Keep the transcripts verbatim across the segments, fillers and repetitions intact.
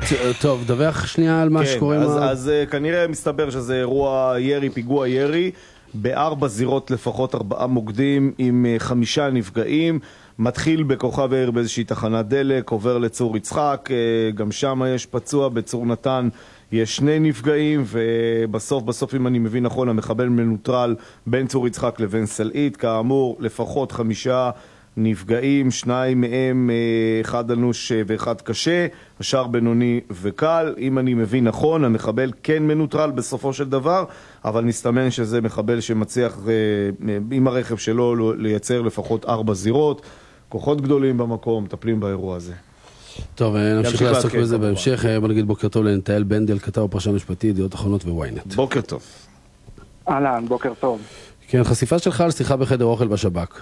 טוב, דווח שנייה על מה שקורה. אז, אז כנראה מסתבר שזה אירוע ירי, פיגוע ירי, בארבע זירות לפחות, ארבעה מוקדים עם חמישה נפגעים. מתחיל בכוכב העיר באיזושהי תחנת דלק, עובר לצור יצחק, גם שם יש פצוע, בצור נתן יש שני נפגעים, ובסוף, בסוף אם אני מבין נכון, המחבל מנוטרל בין צור יצחק לבין סלעית. כאמור, לפחות חמישה נפגעים, שניים מהם, אחד אנוש ואחד קשה, השאר בינוני וקל. אם אני מבין נכון, המחבל כן מנוטרל בסופו של דבר, אבל נסתמן שזה מחבל שמצליח עם הרכב שלו לייצר לפחות ארבע זירות. כוחות גדולים במקום, מטפלים באירוע הזה. טוב, נמשיך לעסוק בזה בהמשך. בוא נגיד בוקר טוב לנתאל בנדל, כתב ופרשן משפטי, ידיעות אחרונות וויינט. בוקר טוב. אהלן, בוקר טוב. כן, חשיפה שלך על שיחה בחדר אוכל בשב"כ.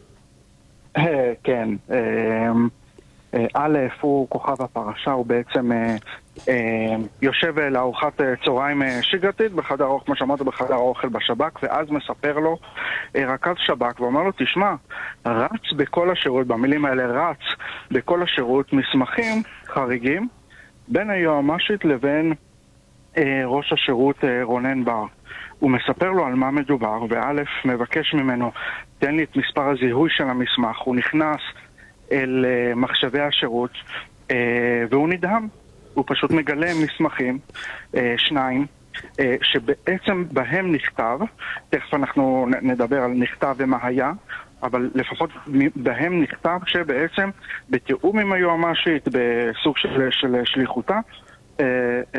כן, א', הוא כוכב הפרשה, הוא בעצם יושב לארוחת צהריים שגרתית בחדר אוכל, כמו שאמרת, בחדר האוכל בשב"כ, ואז מספר לו רכז שב"כ ואומר לו, תשמע, רץ בכל השירות, במילים האלה רץ בכל השירות מסמכים חריגים בין היועמ"שית לבין ראש השירות רונן בר. הוא מספר לו על מה מדובר, וא' מבקש ממנו, תן לי את מספר הזיהוי של המסמך. הוא נכנס אל מחשבי השירות, והוא נדהם. הוא פשוט מגלה מסמכים, שניים, שבעצם בהם נכתב, תכף אנחנו נדבר על נכתב ומה היה, אבל לפחות בהם נכתב שבעצם בתיאום עם היועמ"שית, בסוג של, של שליחותה,